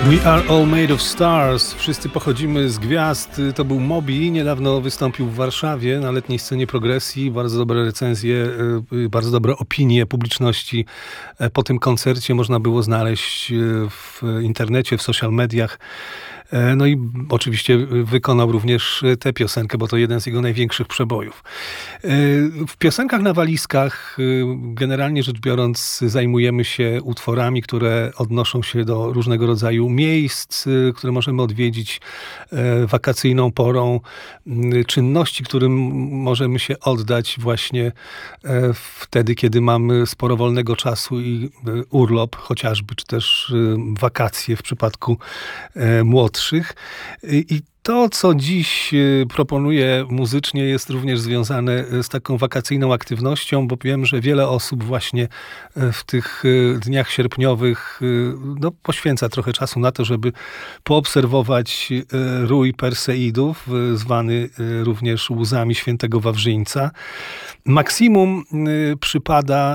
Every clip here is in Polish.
We are all made of stars. Wszyscy pochodzimy z gwiazd. To był Moby. Niedawno wystąpił w Warszawie na letniej scenie Progresji. Bardzo dobre recenzje, bardzo dobre opinie publiczności po tym koncercie można było znaleźć w internecie, w social mediach. No i oczywiście wykonał również tę piosenkę, bo to jeden z jego największych przebojów. W piosenkach na walizkach, generalnie rzecz biorąc, zajmujemy się utworami, które odnoszą się do różnego rodzaju miejsc, które możemy odwiedzić wakacyjną porą, czynności, którym możemy się oddać właśnie wtedy, kiedy mamy sporo wolnego czasu i urlop chociażby, czy też wakacje w przypadku młodszych. I to, co dziś proponuję muzycznie, jest również związane z taką wakacyjną aktywnością, bo wiem, że wiele osób właśnie w tych dniach sierpniowych poświęca trochę czasu na to, żeby poobserwować rój Perseidów, zwany również łzami świętego Wawrzyńca. Maksimum przypada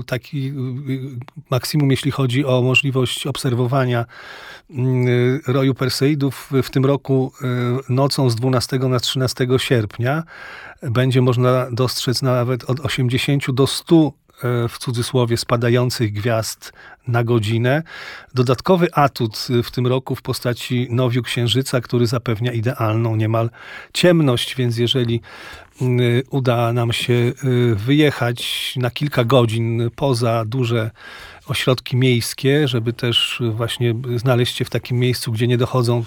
maksimum, jeśli chodzi o możliwość obserwowania roju Perseidów w tym roku nocą z 12 na 13 sierpnia. Będzie można dostrzec nawet od 80 do 100 w cudzysłowie spadających gwiazd na godzinę. Dodatkowy atut w tym roku w postaci nowiu księżyca, który zapewnia idealną niemal ciemność, więc jeżeli uda nam się wyjechać na kilka godzin poza duże ośrodki miejskie, żeby też właśnie znaleźć się w takim miejscu, gdzie nie dochodzą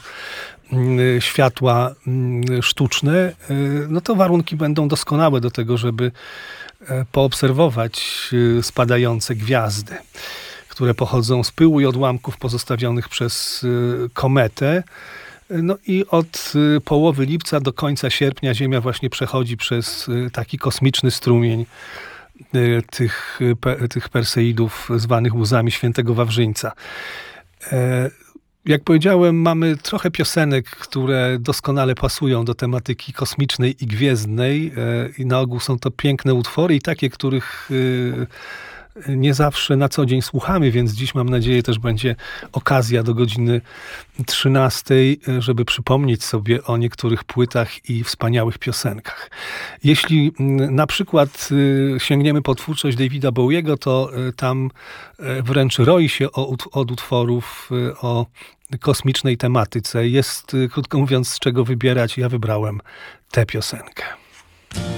światła sztuczne, no to warunki będą doskonałe do tego, żeby poobserwować spadające gwiazdy, które pochodzą z pyłu i odłamków pozostawionych przez kometę. No i od połowy lipca do końca sierpnia Ziemia właśnie przechodzi przez taki kosmiczny strumień tych Perseidów zwanych łzami świętego Wawrzyńca. Jak powiedziałem, mamy trochę piosenek, które doskonale pasują do tematyki kosmicznej i gwiezdnej. I na ogół są to piękne utwory i takie, których nie zawsze na co dzień słuchamy, więc dziś mam nadzieję też będzie okazja do godziny 13, żeby przypomnieć sobie o niektórych płytach i wspaniałych piosenkach. Jeśli na przykład sięgniemy po twórczość Davida Bowiego, to tam wręcz roi się od utworów o kosmicznej tematyce. Jest, krótko mówiąc, z czego wybierać. Ja wybrałem tę piosenkę.